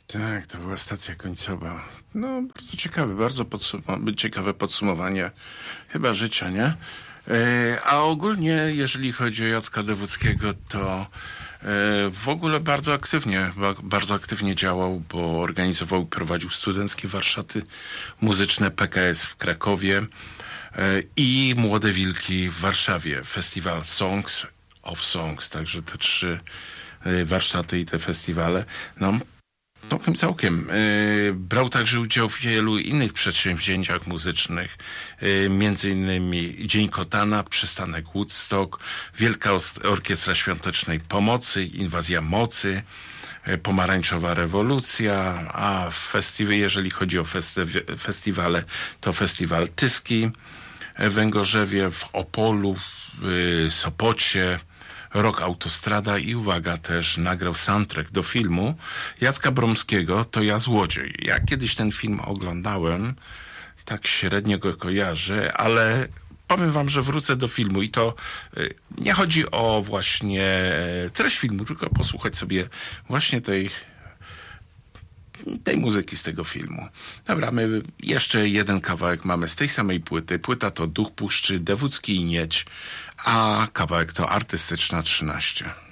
Tak, to była stacja końcowa. No, bardzo ciekawe, ciekawe podsumowanie chyba życia, nie? A ogólnie, jeżeli chodzi o Jacka Dewódzkiego, to w ogóle bardzo aktywnie działał, bo organizował i prowadził studenckie warsztaty muzyczne PKS w Krakowie i Młode Wilki w Warszawie. Festiwal Songs of Songs, także te 3 warsztaty i te festiwale. No, całkiem. Brał także udział w wielu innych przedsięwzięciach muzycznych, między innymi Dzień Kotana, Przystanek Woodstock, Wielka Orkiestra Świątecznej Pomocy, Inwazja Mocy, Pomarańczowa Rewolucja, a jeżeli chodzi o festiwale, to Festiwal Tyski w Węgorzewie, w Opolu, w Sopocie, Rock Autostrada i uwaga, też nagrał soundtrack do filmu Jacka Bromskiego To ja złodziej. Ja kiedyś ten film oglądałem, tak średnio go kojarzę, ale powiem wam, że wrócę do filmu i to nie chodzi o właśnie treść filmu, tylko posłuchać sobie właśnie tej muzyki z tego filmu. Dobra, my jeszcze jeden kawałek mamy z tej samej płyty. Płyta to Duch Puszczy, Dewódzki i Niedź, a kawałek to Artystyczna 13.